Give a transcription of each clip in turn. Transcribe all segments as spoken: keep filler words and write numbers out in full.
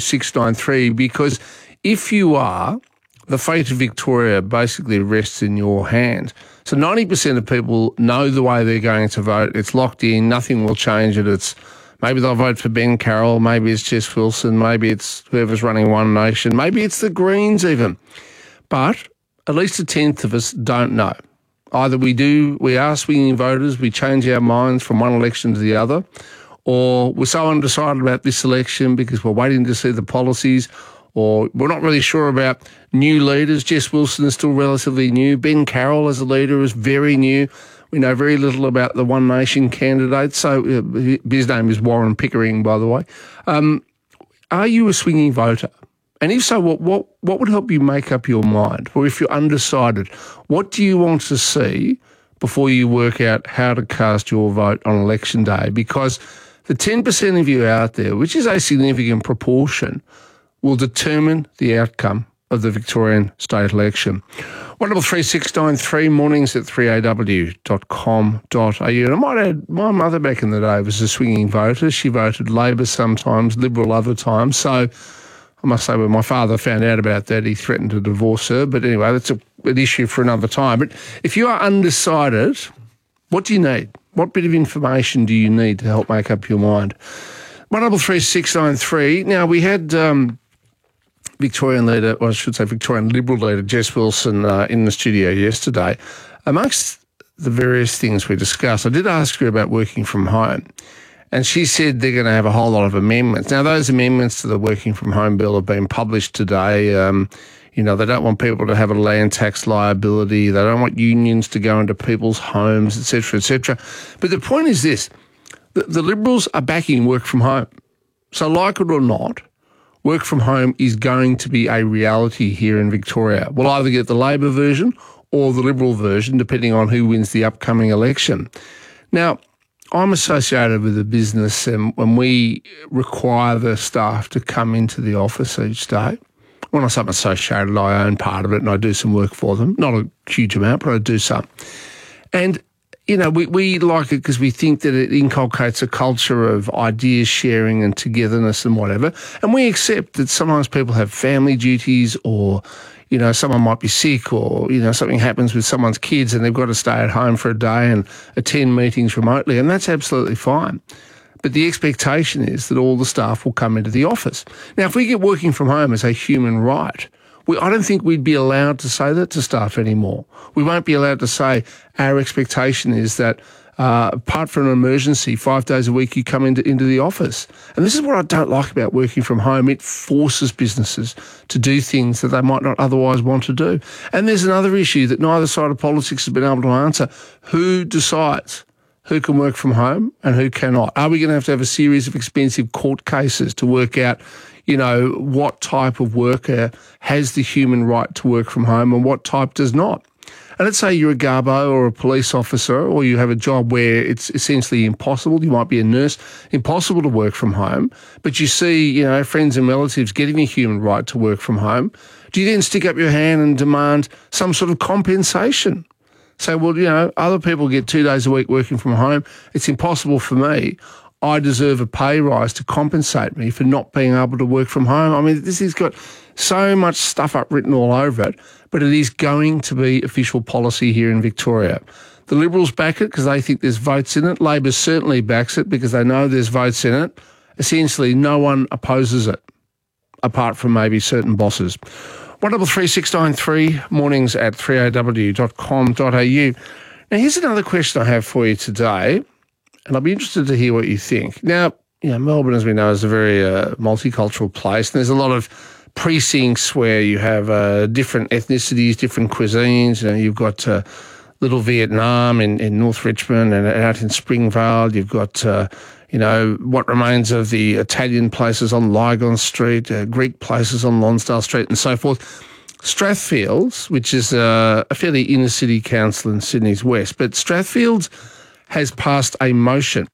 six nine three, because if you are, the fate of Victoria basically rests in your hands. So ninety percent of people know the way they're going to vote. It's locked in. Nothing will change it. It's maybe they'll vote for Ben Carroll. Maybe it's Jess Wilson. Maybe it's whoever's running One Nation. Maybe it's the Greens even. But at least a tenth of us don't know. Either we do, we are swinging voters, we change our minds from one election to the other, or we're so undecided about this election because we're waiting to see the policies, or we're not really sure about new leaders. Jess Wilson is still relatively new. Ben Carroll as a leader is very new. We know very little about the One Nation candidate. So uh, his name is Warren Pickering, by the way. Um, are you a swinging voter? And if so, what, what what would help you make up your mind? Or if you're undecided, what do you want to see before you work out how to cast your vote on election day? Because the ten percent of you out there, which is a significant proportion, will determine the outcome of the Victorian state election. one double three six nine three, mornings at three a w dot com dot a u. And I might add, my mother back in the day was a swinging voter. She voted Labor sometimes, Liberal other times. So I must say when my father found out about that, he threatened to divorce her. But anyway, that's a, an issue for another time. But if you are undecided, what do you need? What bit of information do you need to help make up your mind? one double three six nine three. Now, we had um, Victorian leader, or I should say Victorian Liberal leader, Jess Wilson uh, in the studio yesterday. Amongst the various things we discussed, I did ask her about working from home. And she said they're going to have a whole lot of amendments. Now, those amendments to the working from home bill have been published today. Um, you know, they don't want people to have a land tax liability. They don't want unions to go into people's homes, et cetera, et cetera. But the point is this, the, the Liberals are backing work from home. So like it or not, work from home is going to be a reality here in Victoria. We'll either get the Labor version or the Liberal version, depending on who wins the upcoming election. Now, I'm associated with a business and when we require the staff to come into the office each day. When I say I'm associated, I own part of it and I do some work for them. Not a huge amount, but I do some. And, you know, we, we like it because we think that it inculcates a culture of ideas sharing and togetherness and whatever. And we accept that sometimes people have family duties or, you know, someone might be sick or, you know, something happens with someone's kids and they've got to stay at home for a day and attend meetings remotely, and that's absolutely fine. But the expectation is that all the staff will come into the office. Now, if we get working from home as a human right, we, I don't think we'd be allowed to say that to staff anymore. We won't be allowed to say our expectation is that Uh, apart from an emergency, five days a week you come into, into the office. And this is what I don't like about working from home. It forces businesses to do things that they might not otherwise want to do. And there's another issue that neither side of politics has been able to answer. Who decides who can work from home and who cannot? Are we going to have to have a series of expensive court cases to work out, you know, what type of worker has the human right to work from home and what type does not? And let's say you're a garbo or a police officer or you have a job where it's essentially impossible, you might be a nurse, impossible to work from home, but you see, you know, friends and relatives getting a human right to work from home. Do you then stick up your hand and demand some sort of compensation? Say, well, you know, other people get two days a week working from home. It's impossible for me. I deserve a pay rise to compensate me for not being able to work from home. I mean, this has got so much stuff up written all over it, but it is going to be official policy here in Victoria. The Liberals back it because they think there's votes in it. Labor certainly backs it because they know there's votes in it. Essentially, no one opposes it, apart from maybe certain bosses. one double three six nine three, mornings at three a w dot com dot a u. Now, here's another question I have for you today, and I'll be interested to hear what you think. Now, you know, Melbourne, as we know, is a very uh, multicultural place, and there's a lot of precincts where you have uh, different ethnicities, different cuisines. You know, you've got uh, Little Vietnam in, in North Richmond and out in Springvale. You've got, uh, you know, what remains of the Italian places on Lygon Street, uh, Greek places on Lonsdale Street and so forth. Strathfields, which is uh, a fairly inner city council in Sydney's west, but Strathfields has passed a motion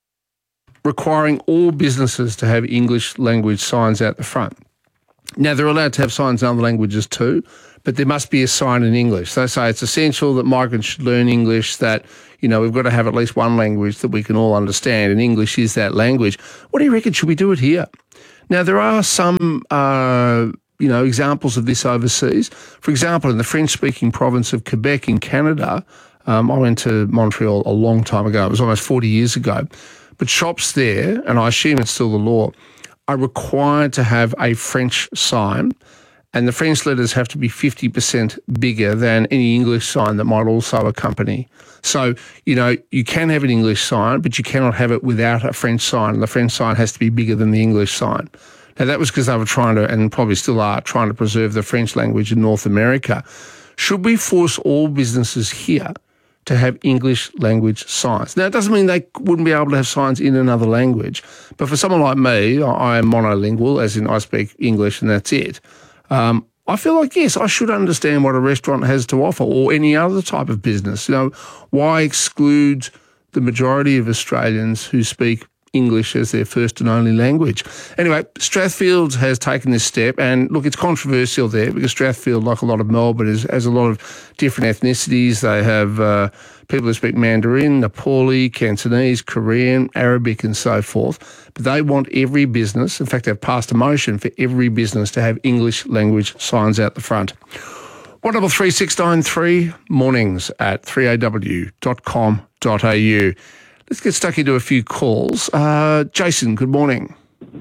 requiring all businesses to have English language signs out the front. Now, they're allowed to have signs in other languages too, but there must be a sign in English. They say it's essential that migrants should learn English, that, you know, we've got to have at least one language that we can all understand, and English is that language. What do you reckon? Should we do it here? Now, there are some, uh, you know, examples of this overseas. For example, in the French-speaking province of Quebec in Canada, um, I went to Montreal a long time ago. It was almost forty years ago. But shops there, and I assume it's still the law, are required to have a French sign, and the French letters have to be fifty percent bigger than any English sign that might also accompany. So, you know, you can have an English sign, but you cannot have it without a French sign, and the French sign has to be bigger than the English sign. Now, that was because they were trying to, and probably still are, trying to preserve the French language in North America. Should we force all businesses here to have English language signs? Now, it doesn't mean they wouldn't be able to have signs in another language, but for someone like me, I am monolingual, as in I speak English and that's it. Um, I feel like, yes, I should understand what a restaurant has to offer, or any other type of business. You know, why exclude the majority of Australians who speak English as their first and only language? Anyway, Strathfield has taken this step, and look, it's controversial there because Strathfield, like a lot of Melbourne, is, has a lot of different ethnicities. They have uh, people who speak Mandarin, Nepali, Cantonese, Korean, Arabic and so forth. But they want every business, in fact, they've passed a motion for every business to have English language signs out the front. one double three six nine three, mornings at three a w dot com dot a u. Let's get stuck into a few calls. Uh, Jason, good morning.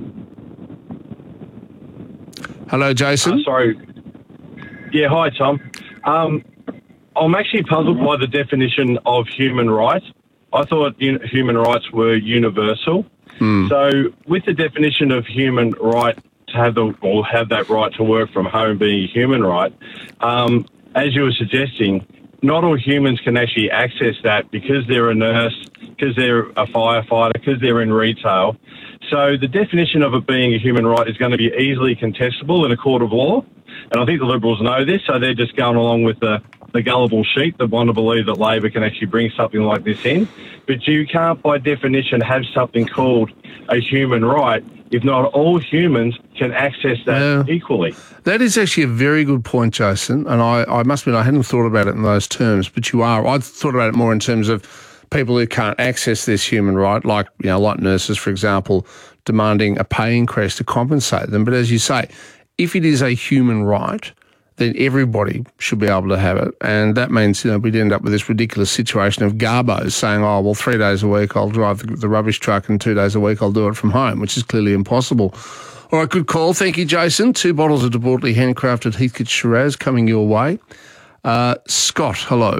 Hello, Jason. Uh, sorry. Yeah, hi, Tom. Um, I'm actually puzzled by the definition of human rights. I thought un- human rights were universal. Mm. So with the definition of human right to have the or have that right to work from home being a human right, um, as you were suggesting, not all humans can actually access that because they're a nurse, because they're a firefighter, because they're in retail. So the definition of it being a human right is going to be easily contestable in a court of law. And I think the Liberals know this, so they're just going along with the, the gullible sheep that want to believe that Labor can actually bring something like this in. But you can't, by definition, have something called a human right if not all humans can access that yeah. equally. That is actually a very good point, Jason, and I, I must admit I hadn't thought about it in those terms, but you are. I thought about it more in terms of people who can't access this human right, like, you know, like nurses, for example, demanding a pay increase to compensate them. But as you say, if it is a human right, then everybody should be able to have it. And that means, you know, we'd end up with this ridiculous situation of garbos saying, oh, well, three days a week I'll drive the, the rubbish truck and two days a week I'll do it from home, which is clearly impossible. All right, good call. Thank you, Jason. Two bottles of DeBortley handcrafted Heathcote Shiraz coming your way. Uh, Scott, hello.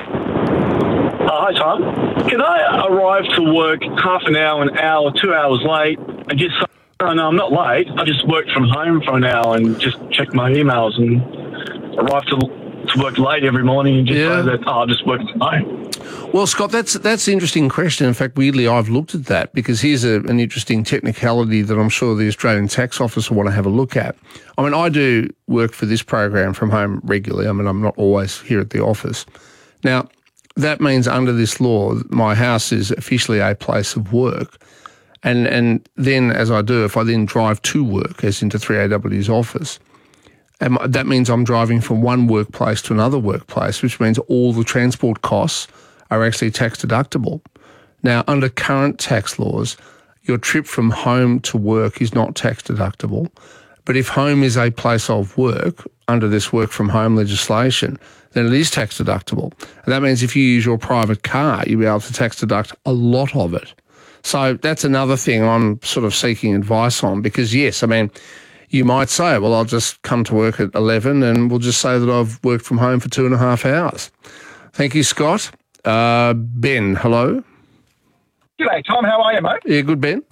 Uh, hi, Tom. Can I arrive to work half an hour, an hour, two hours late and just say, oh, no, I'm not late. I just worked from home for an hour and just checked my emails and arrived to, to work late every morning and just yeah. say that, oh, I just worked from home. Well, Scott, that's that's an interesting question. In fact, weirdly, I've looked at that because here's a, an interesting technicality that I'm sure the Australian Tax Office will want to have a look at. I mean, I do work for this program from home regularly. I mean, I'm not always here at the office. Now, that means under this law, my house is officially a place of work. And and then, as I do, if I then drive to work, as into three A W's office, and that means I'm driving from one workplace to another workplace, which means all the transport costs are actually tax deductible. Now, under current tax laws, your trip from home to work is not tax deductible. But if home is a place of work, under this work from home legislation, then it is tax deductible. And that means if you use your private car, you'll be able to tax deduct a lot of it. So that's another thing I'm sort of seeking advice on because, yes, I mean, you might say, well, I'll just come to work at eleven and we'll just say that I've worked from home for two and a half hours. Thank you, Scott. Uh, Ben, hello. G'day, Tom. How are you, mate? Yeah, good, Ben.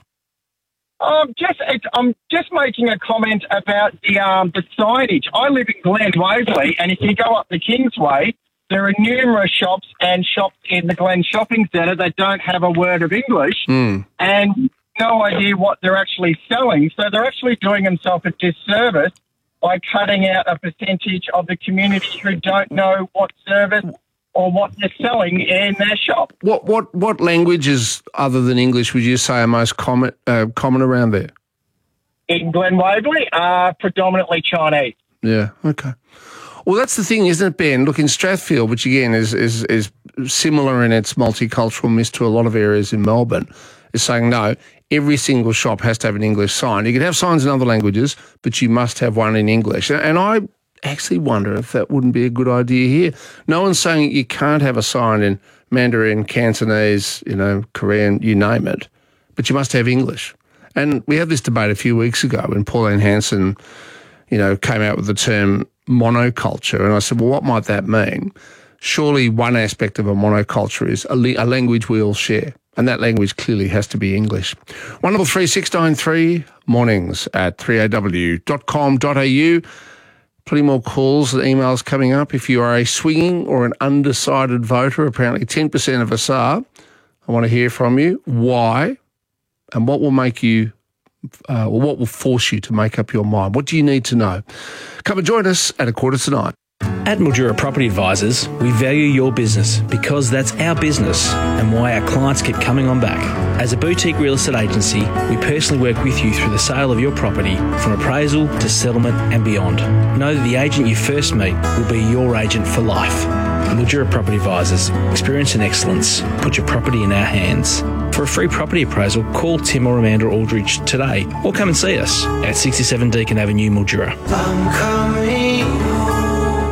Um, just, it's, I'm just making a comment about the um, the signage. I live in Glen Waverley, and if you go up the Kingsway, there are numerous shops and shops in the Glen Shopping Centre that don't have a word of English mm. and no idea what they're actually selling. So they're actually doing themselves a disservice by cutting out a percentage of the community who don't know what service or what they're selling in their shop. What what what languages other than English would you say are most common uh, common around there? In Glen Waverley, uh, predominantly Chinese. Yeah, okay. Well, that's the thing, isn't it, Ben? Look, in Strathfield, which again is is is similar in its multiculturalness to a lot of areas in Melbourne, is saying, no, every single shop has to have an English sign. You can have signs in other languages, but you must have one in English. And I actually wonder if that wouldn't be a good idea here. No one's saying you can't have a sign in Mandarin, Cantonese, you know, Korean, you name it, but you must have English. And we had this debate a few weeks ago when Pauline Hanson, you know, came out with the term monoculture. And I said, well, what might that mean? Surely one aspect of a monoculture is a, le- a language we all share. And that language clearly has to be English. one double three six nine three, mornings at three a w dot com dot a u. Plenty more calls and emails coming up. If you are a swinging or an undecided voter, apparently ten percent of us are, I want to hear from you. Why? And what will make you, uh, or what will force you to make up your mind? What do you need to know? Come and join us at a quarter to nine. At Mildura Property Advisors, we value your business because that's our business and why our clients keep coming on back. As a boutique real estate agency, we personally work with you through the sale of your property from appraisal to settlement and beyond. Know that the agent you first meet will be your agent for life. Mildura Property Advisors, experience and excellence. Put your property in our hands. For a free property appraisal, call Tim or Amanda Aldridge today or come and see us at sixty-seven Deakin Avenue, Mildura. I'm coming home.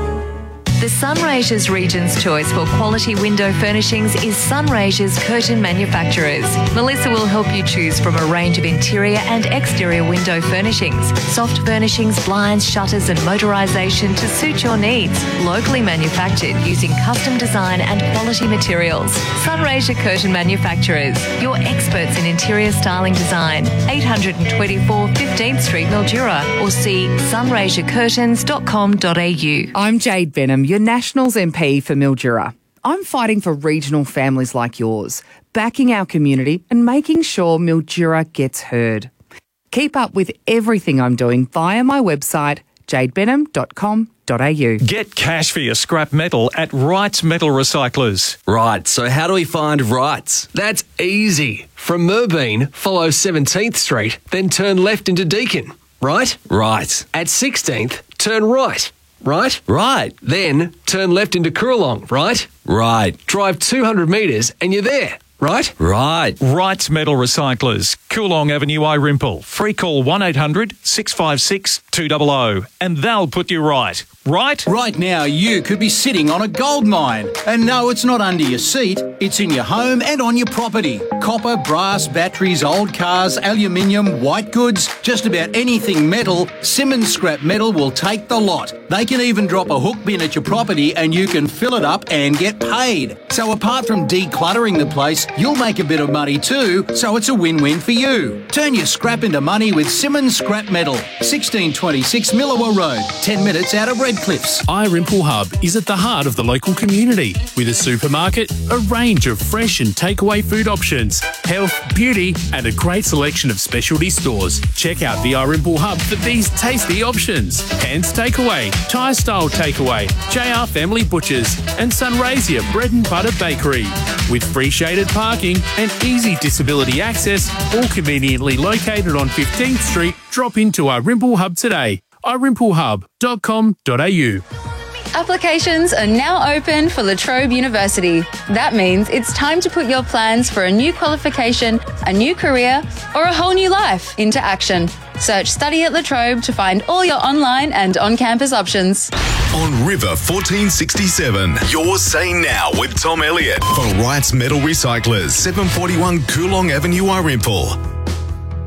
The Sunraysia's Region's choice for quality window furnishings is Sunraysia's Curtain Manufacturers. Melissa will help you choose from a range of interior and exterior window furnishings, soft furnishings, blinds, shutters and motorisation to suit your needs. Locally manufactured using custom design and quality materials. Sunraysia Curtain Manufacturers, your experts in interior styling design. eight twenty-four fifteenth Street, Mildura, or see sunraysia curtains dot com dot a u. I'm Jade Benham, your Nationals M P for Mildura. I'm fighting for regional families like yours, backing our community and making sure Mildura gets heard. Keep up with everything I'm doing via my website, jade benham dot com dot a u. Get cash for your scrap metal at Wrights Metal Recyclers. Right, so how do we find Wrights? That's easy. From Merbeen, follow seventeenth Street, then turn left into Deakin. Right? Right. At sixteenth, turn right. Right? Right. Then turn left into Coorong. Right? Right. Drive two hundred metres and you're there. Right? Right. Wrights Metal Recyclers, Coorong Avenue, Irimple. Free call one eight hundred six five six two zero zero and they'll put you right. Right? Right now you could be sitting on a gold mine. And no, it's not under your seat. It's in your home and on your property. Copper, brass, batteries, old cars, aluminium, white goods, just about anything metal, Simmons Scrap Metal will take the lot. They can even drop a hook bin at your property and you can fill it up and get paid. So apart from decluttering the place, you'll make a bit of money too, so it's a win-win for you. Turn your scrap into money with Simmons Scrap Metal. sixteen twenty-six Millawa Road, ten minutes out of Redcliffs. iRimple Hub is at the heart of the local community with a supermarket, a range of fresh and takeaway food options, health, beauty and a great selection of specialty stores. Check out the iRimple Hub for these tasty options. Hands Takeaway, Thai Style Takeaway, J R Family Butchers and Sunraysia Bread and Butter Bakery. With free shaded parking and easy disability access, all conveniently located on fifteenth Street, drop into our iRimple Hub today. i rimple hub dot com dot a u. Applications are now open for La Trobe University. That means it's time to put your plans for a new qualification, a new career, or a whole new life into action. Search Study at La Trobe to find all your online and on-campus options. On River fourteen sixty-seven, your Say Now with Tom Elliott for Wrights Metal Recyclers, seven forty-one Coorong Avenue, Irimple.